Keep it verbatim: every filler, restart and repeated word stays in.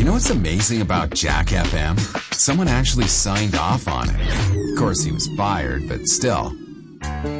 You know what's amazing about Jack F M? Someone actually signed off on it. Of course, he was fired, but still.